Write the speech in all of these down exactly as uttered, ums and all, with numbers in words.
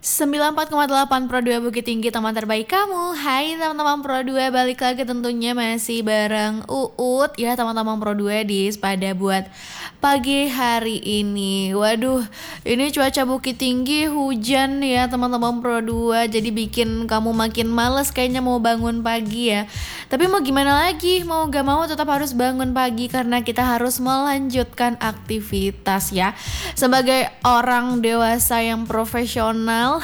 sembilan puluh empat koma delapan Pro dua Bukit Tinggi, teman terbaik kamu. Hai teman-teman Pro dua, balik lagi tentunya masih bareng Uut ya teman-teman Pro dua di Sepada buat pagi hari ini. Waduh, ini cuaca Bukit Tinggi hujan ya teman-teman Pro dua, jadi bikin kamu makin males kayaknya mau bangun pagi ya. Tapi mau gimana lagi, mau gak mau tetap harus bangun pagi karena kita harus melanjutkan aktivitas ya. Sebagai orang dewasa yang profesional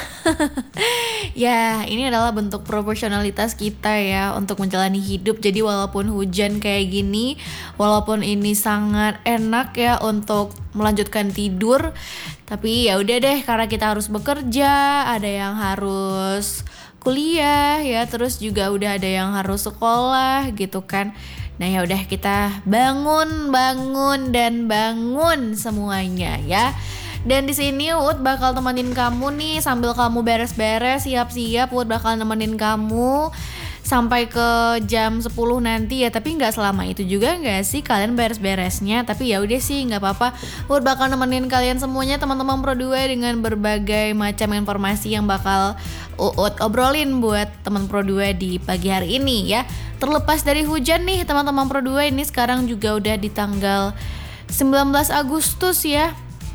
ya, ini adalah bentuk profesionalitas kita ya untuk menjalani hidup. Jadi walaupun hujan kayak gini, walaupun ini sangat enak ya untuk melanjutkan tidur, tapi ya udah deh, karena kita harus bekerja, ada yang harus kuliah ya, terus juga udah ada yang harus sekolah gitu kan. Nah ya udah, kita bangun, bangun dan bangun semuanya ya. Dan di sini Uut bakal temenin kamu nih sambil kamu beres-beres, siap-siap. Uut bakal nemenin kamu sampai ke jam sepuluh nanti ya. Tapi nggak selama itu juga nggak sih kalian beres-beresnya. Tapi ya udah sih, nggak apa-apa. Uut bakal nemenin kalian semuanya teman-teman Pro dua dengan berbagai macam informasi yang bakal Uut obrolin buat teman Pro dua di pagi hari ini ya. Terlepas dari hujan nih teman-teman Pro dua, ini sekarang juga udah di tanggal sembilan belas Agustus ya.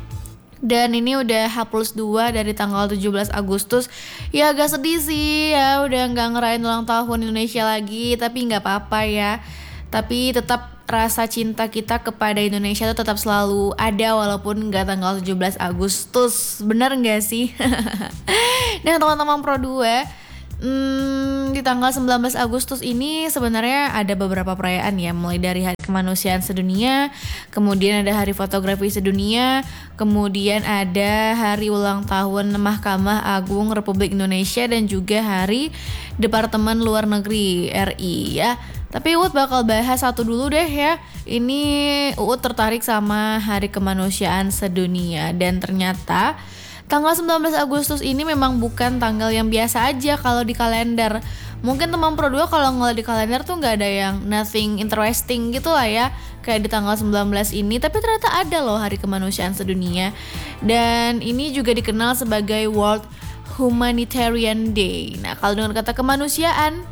Dan ini udah H plus dua dari tanggal tujuh belas Agustus. Ya agak sedih sih ya, udah gak ngerayain ulang tahun Indonesia lagi. Tapi gak apa-apa ya. Tapi tetap rasa cinta kita kepada Indonesia itu tetap selalu ada walaupun gak tanggal tujuh belas Agustus. Bener gak sih? Nah teman-teman Pro dua, Hmm, di tanggal sembilan belas Agustus ini sebenarnya ada beberapa perayaan ya, mulai dari Hari Kemanusiaan Sedunia, kemudian ada Hari Fotografi Sedunia, kemudian ada Hari Ulang Tahun Mahkamah Agung Republik Indonesia, dan juga Hari Departemen Luar Negeri R I ya. Tapi Uut bakal bahas satu dulu deh ya. Ini Uut tertarik sama Hari Kemanusiaan Sedunia, dan ternyata tanggal sembilan belas Agustus ini memang bukan tanggal yang biasa aja kalau di kalender. Mungkin teman Pro dua kalau ngeliat di kalender tuh gak ada yang nothing interesting gitu lah ya, kayak di tanggal sembilan belas ini. Tapi ternyata ada loh Hari Kemanusiaan Sedunia. Dan ini juga dikenal sebagai World Humanitarian Day. Nah kalau dengan kata kemanusiaan,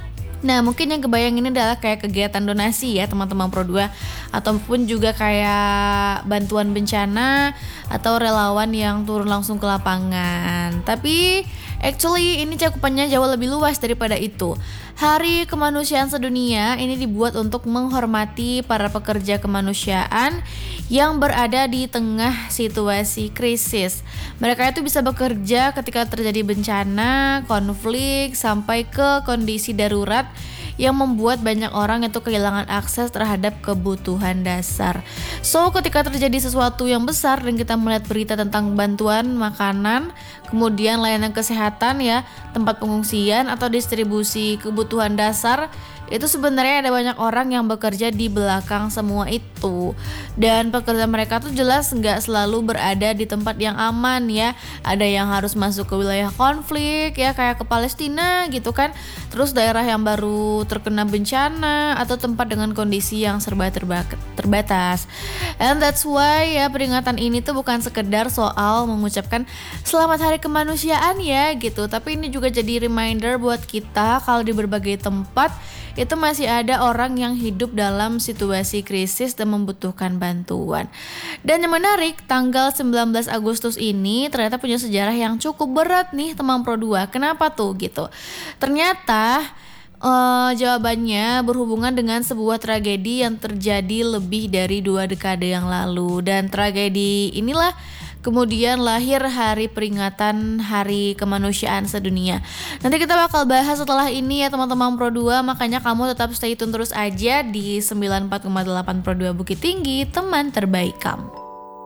nah mungkin yang kebayang ini adalah kayak kegiatan donasi ya teman-teman Pro dua, ataupun juga kayak bantuan bencana atau relawan yang turun langsung ke lapangan. Tapi actually ini cakupannya jauh lebih luas daripada itu. Hari Kemanusiaan Sedunia ini dibuat untuk menghormati para pekerja kemanusiaan yang berada di tengah situasi krisis. Mereka itu bisa bekerja ketika terjadi bencana, konflik, sampai ke kondisi darurat yang membuat banyak orang itu kehilangan akses terhadap kebutuhan dasar. So ketika terjadi sesuatu yang besar dan kita melihat berita tentang bantuan makanan, kemudian layanan kesehatan ya, tempat pengungsian atau distribusi kebutuhan dasar, itu sebenarnya ada banyak orang yang bekerja di belakang semua itu. Dan pekerjaan mereka tuh jelas nggak selalu berada di tempat yang aman ya. Ada yang harus masuk ke wilayah konflik ya, kayak ke Palestina gitu kan. Terus daerah yang baru terkena bencana atau tempat dengan kondisi yang serba terba- terbatas. And that's why ya, peringatan ini tuh bukan sekedar soal mengucapkan selamat Hari Kemanusiaan ya gitu, tapi ini juga jadi reminder buat kita kalau di berbagai tempat itu masih ada orang yang hidup dalam situasi krisis dan membutuhkan bantuan. Dan yang menarik, tanggal sembilan belas Agustus ini ternyata punya sejarah yang cukup berat nih teman Pro dua. Kenapa tuh gitu? Ternyata uh, jawabannya berhubungan dengan sebuah tragedi yang terjadi lebih dari dua dekade yang lalu. Dan tragedi inilah kemudian lahir hari peringatan Hari Kemanusiaan Sedunia. Nanti kita bakal bahas setelah ini ya teman-teman Pro dua, makanya kamu tetap stay tune terus aja di sembilan puluh empat koma delapan Pro dua Bukit Tinggi, teman terbaik kamu.